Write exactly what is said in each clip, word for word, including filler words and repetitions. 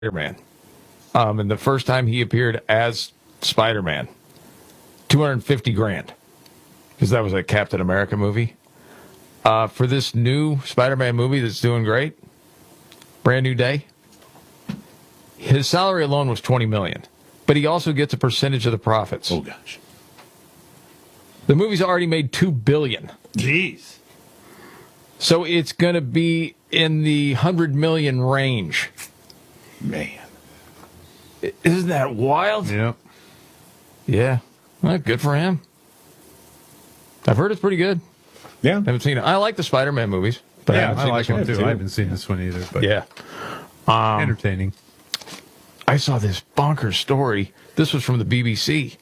Spider-Man. Um, and the first time he appeared as Spider-Man, two hundred fifty grand, because that was a Captain America movie. Uh, for this new Spider-Man movie that's doing great, brand new day, his salary alone was twenty million dollars, but he also gets a percentage of the profits. Oh gosh, the movie's already made two billion dollars. Jeez. So it's going to be in the hundred million range. Man, isn't that wild? Yep. Yeah. Well, good for him. I've heard it's pretty good. Yeah. I haven't seen it. I like the Spider-Man movies. But yeah, I, I like them too. too. I haven't seen this one either. But yeah. Um, entertaining. I saw this bonkers story. This was from the B B C.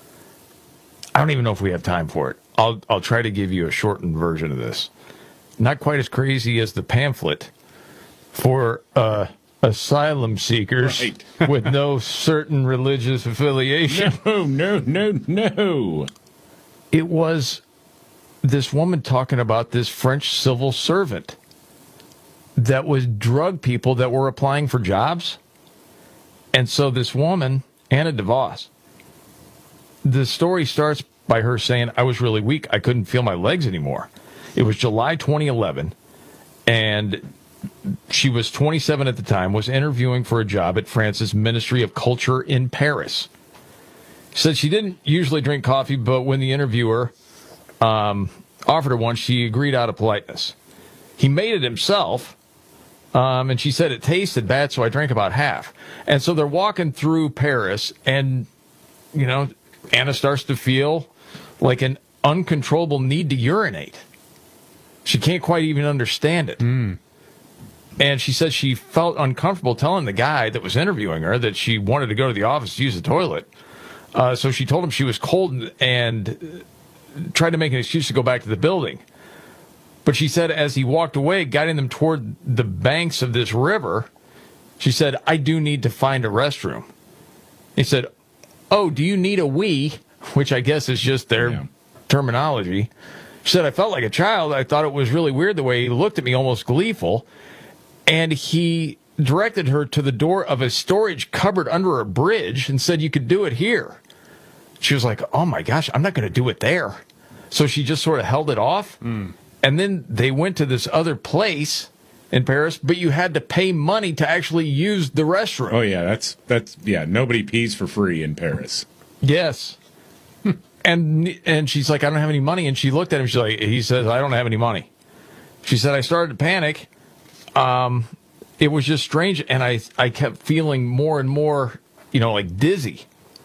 I don't even know if we have time for it. I'll I'll try to give you a shortened version of this. Not quite as crazy as the pamphlet for uh, asylum seekers Right. with no certain religious affiliation. No, no, no, no. It was this woman talking about this French civil servant that was drug people that were applying for jobs. And so this woman, Anna DeVos, the story starts by her saying, I was really weak. I couldn't feel my legs anymore. It was July twenty eleven, and she was twenty-seven at the time, was interviewing for a job at France's Ministry of Culture in Paris. She said she didn't usually drink coffee, but when the interviewer um, offered her one, she agreed out of politeness. He made it himself, um, and she said it tasted bad, so I drank about half. And so they're walking through Paris, and, you know, Anna starts to feel like an uncontrollable need to urinate. She can't quite even understand it. Mm. And she said she felt uncomfortable telling the guy that was interviewing her that she wanted to go to the office to use the toilet. Uh, so she told him she was cold and, and tried to make an excuse to go back to the building. But she said as he walked away, guiding them toward the banks of this river, she said, I do need to find a restroom. He said, oh, do you need a wee? Which I guess is just their Yeah. terminology. She said, I felt like a child. I thought it was really weird the way he looked at me, almost gleeful. And he directed her to the door of a storage cupboard under a bridge and said, you could do it here. She was like, oh my gosh, I'm not going to do it there. So she just sort of held it off. Mm. And then they went to this other place in Paris, but you had to pay money to actually use the restroom. Oh yeah, that's that's yeah. Nobody pees for free in Paris. Yes. And and she's like, I don't have any money. And she looked at him. She's like, he says, I don't have any money. She said, I started to panic. Um, it was just strange. And I, I kept feeling more and more, you know, like dizzy.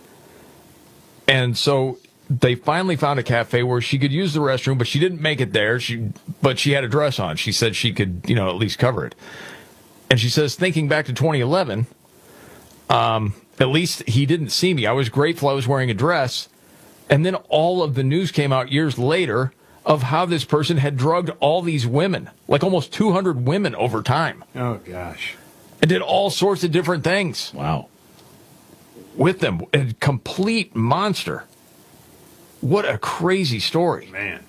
And so they finally found a cafe where she could use the restroom, but she didn't make it there. She, but she had a dress on. She said she could, you know, at least cover it. And she says, thinking back to twenty eleven, um, at least he didn't see me. I was grateful I was wearing a dress. And then all of the news came out years later of how this person had drugged all these women, like almost two hundred women over time. Oh, gosh. And did all sorts of different things Wow. with them. A complete monster. What a crazy story. Man.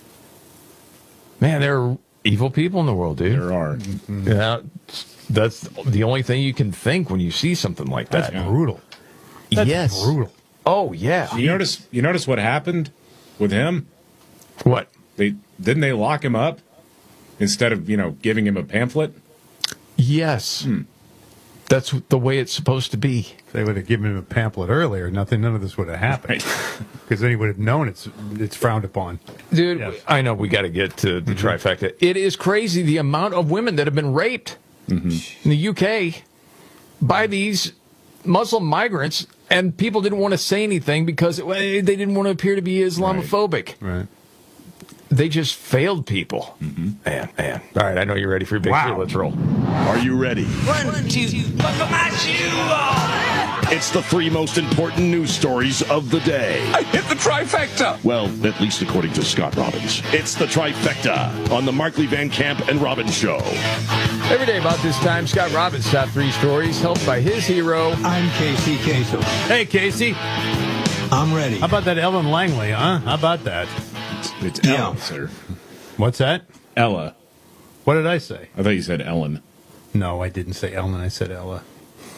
Man, there are evil people in the world, dude. There are. Yeah, that's the only thing you can think when you see something like That's that. brutal. That's yes. brutal. Oh, yeah. You notice? You notice what happened with him? What? They didn't they lock him up instead of you know giving him a pamphlet? Yes. Hmm. That's the way it's supposed to be. If they would have given him a pamphlet earlier, nothing, none of this would have happened. Because then he would have known it's it's frowned upon. Dude, Yes. I know we got to get to the trifecta. It is crazy the amount of women that have been raped in the U K by these Muslim migrants, and people didn't want to say anything because well, they didn't want to appear to be Islamophobic. Right. They just failed people. Man, man. All right, I know you're ready for your big Wow. three. Let's roll. Are you ready? One, two, buckle my shoe on. It's the three most important news stories of the day. I hit the trifecta. Well, at least according to Scott Robbins. It's the trifecta on the Markley Van Camp and Robbins Show. Every day about this time, Scott Robbins' top three stories, helped by his hero. I'm Casey Kasem. Hey, Casey. I'm ready. How about that Ellen Langley, huh? How about that? It's Yeah. Ella, sir. What's that? Ella. What did I say? I thought you said Ellen. No, I didn't say Ellen. I said Ella.